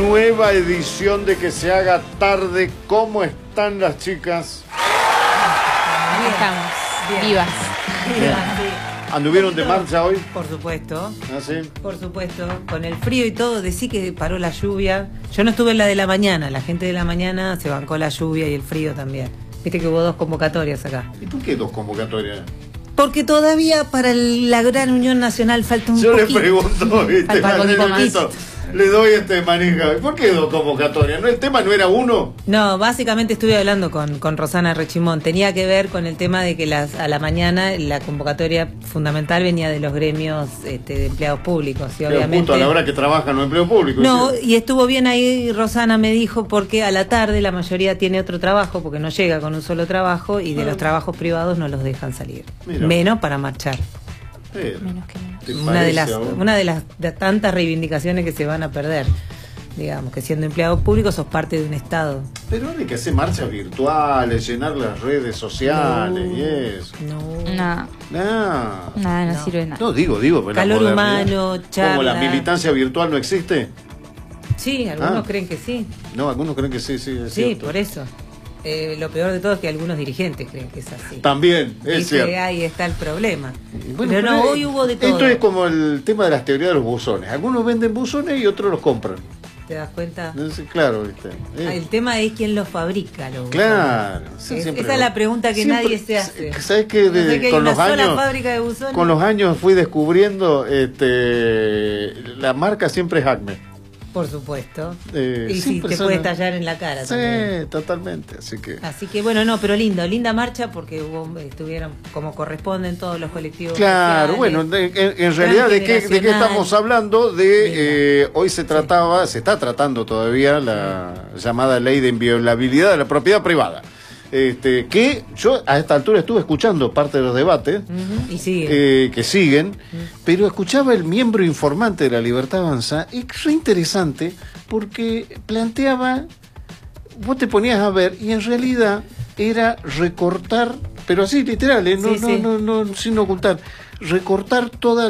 nueva edición de Que se haga tarde. ¿Cómo están las chicas? Aquí estamos, bien. vivas. Bien. ¿Anduvieron de marcha hoy? Por supuesto. ¿Ah, sí? Por supuesto. Con el frío y todo, decí que paró la lluvia. Yo no estuve en la de la mañana. La gente de la mañana se bancó la lluvia y el frío también. Viste que hubo 2 convocatorias acá. ¿Y por qué 2 convocatorias? Porque todavía para la Gran Unión Nacional falta un poquito. Yo le pregunto, ¿viste? Le doy manija. ¿Por qué 2 convocatorias? ¿No, el tema no era uno? No, básicamente estuve hablando con Rosana Rechimón. Tenía que ver con el tema de que a la mañana la convocatoria fundamental venía de los gremios de empleados públicos. Y pero obviamente, justo a la hora que trabajan los empleados públicos. No, ¿sí? y estuvo bien ahí, Rosana me dijo, porque a la tarde la mayoría tiene otro trabajo, porque no llega con un solo trabajo, y de los trabajos privados no los dejan salir. Mira. Menos para marchar. Menos que menos. Una de las tantas reivindicaciones que se van a perder. Digamos, que siendo empleado público sos parte de un Estado. Pero hay que hacer marchas virtuales, llenar las redes sociales y eso. Nada, no sirve de nada. No, digo, pero calor la humano, charla. ¿Cómo la militancia virtual no existe? Sí, algunos creen que sí. No, algunos creen que sí, es Sí, cierto. por eso. Lo peor de todo es que algunos dirigentes creen que es así. También, es cierto. Que ahí está el problema. Bueno, pero no, hoy hubo de todo. Esto es como el tema de las teorías de los buzones. Algunos venden buzones y otros los compran. ¿Te das cuenta? Claro, ¿viste? El tema es quién los fabrica. Claro. Esa es la pregunta que nadie se hace. ¿Sabes qué? Que con los años, fábrica de buzones. Con los años fui descubriendo la marca siempre es Acme. Por supuesto. sí, Y si te puede estallar en la cara. Sí, también. totalmente. Así que bueno, no, pero linda marcha porque estuvieron como corresponden todos los colectivos. Claro, sociales, bueno, en realidad de qué estamos hablando. Hoy se está tratando todavía la llamada ley de inviolabilidad de la propiedad privada. Que yo a esta altura estuve escuchando parte de los debates y sigue. que siguen, pero escuchaba el miembro informante de La Libertad Avanza y fue interesante porque planteaba, vos te ponías a ver y en realidad era recortar, pero así literal, no sin ocultar, recortar todas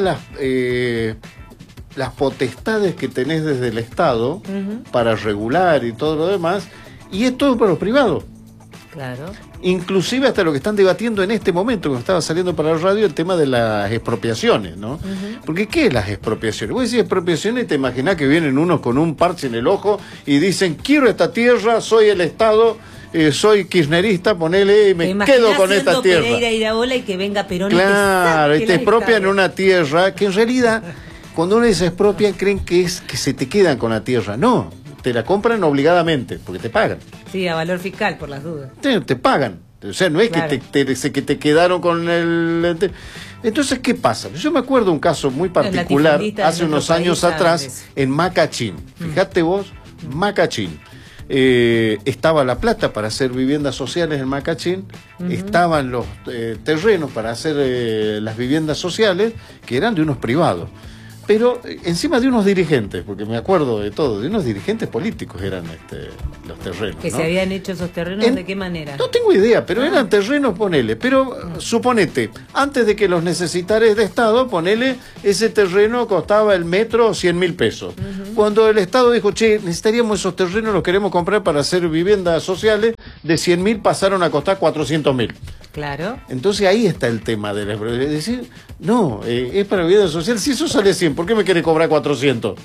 las potestades que tenés desde el Estado para regular y todo lo demás, y es todo para los privados. Claro. Inclusive hasta lo que están debatiendo en este momento, cuando estaba saliendo para la radio, el tema de las expropiaciones, ¿no? Porque ¿qué es las expropiaciones? Vos decís expropiaciones y te imaginás que vienen unos con un parche en el ojo y dicen, quiero esta tierra, soy el Estado, soy kirchnerista, ponele y me quedo con esta tierra. Y que venga Perón. Claro, y te expropian una tierra que en realidad, cuando uno dice expropian, creen que se te quedan con la tierra. No, te la compran obligadamente, porque te pagan. Sí, a valor fiscal, por las dudas. Te pagan. O sea, no es que te quedaron con el... Entonces, ¿qué pasa? Yo me acuerdo un caso muy particular, hace unos años atrás, en Macachín. Fíjate vos, Macachín. Estaba la plata para hacer viviendas sociales en Macachín, estaban los terrenos para hacer las viviendas sociales, que eran de unos privados. Pero encima de unos dirigentes, porque me acuerdo de todo, de unos dirigentes políticos eran los terrenos. ¿Que se habían hecho esos terrenos? ¿De qué manera? No tengo idea, pero eran terrenos, ponele. Pero suponete, antes de que los necesitares de Estado, ponele, ese terreno costaba el metro 100.000 pesos. Cuando el Estado dijo, che, necesitaríamos esos terrenos, los queremos comprar para hacer viviendas sociales, de 100.000 pasaron a costar 400.000. Claro. Entonces ahí está el tema de es decir, no, es para vivienda social. Si eso sale 100, ¿por qué me quiere cobrar 400?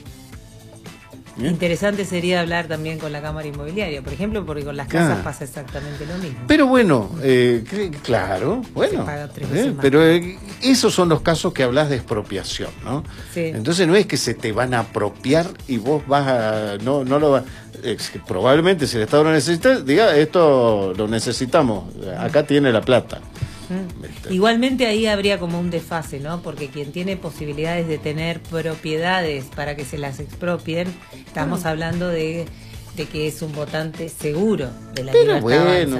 Interesante sería hablar también con la Cámara Inmobiliaria, por ejemplo, porque con las casas pasa exactamente lo mismo. Pero bueno, claro, bueno, se paga 3 veces más. Pero esos son los casos que hablas de expropiación, ¿no? Sí. Entonces no es que se te van a apropiar y vos vas a... No lo vas... probablemente si el Estado lo necesita, diga, esto lo necesitamos, acá tiene la plata. Igualmente ahí habría como un desfase, ¿no? Porque quien tiene posibilidades de tener propiedades para que se las expropien, estamos hablando de que es un votante seguro de la Libertad Avanza.